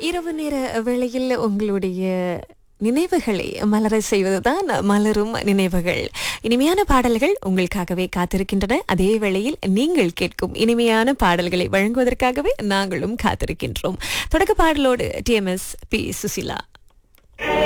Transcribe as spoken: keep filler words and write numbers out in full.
இரவு நேர வேளையில் உங்களுடைய நினைவுகளை மலர செய்வதுதான் மலரும் நினைவுகள். இனிமையான பாடல்கள் உங்களுக்காகவே காத்திருக்கின்றன. அதே வேளையில் நீங்கள் கேட்கும் இனிமையான பாடல்களை வழங்குவதற்காகவே நாங்களும் காத்திருக்கின்றோம். தொடக்க பாடலோடு D M S B Susheela.